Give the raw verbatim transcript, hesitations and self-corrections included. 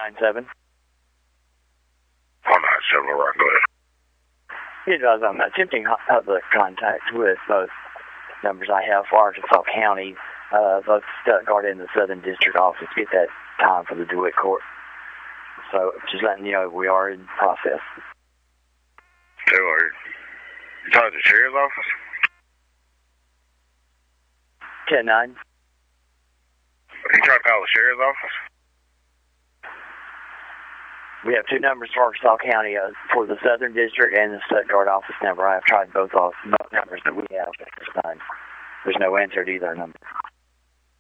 nine seven. one nine seven, right, go ahead. It does. I'm attempting public contact with both numbers I have for Arkansas County, uh, both Stuttgart and the Southern District Office. Get that time for the DeWitt Court. So just letting you know we are in process. Okay, well, you talking to the sheriff's office? ten nine. Are you trying to call the sheriff's office? We have two numbers for Arkansas County, uh, for the Southern District and the Stuttgart office number. I have tried both, both numbers that we have at this time. There's no answer to either number.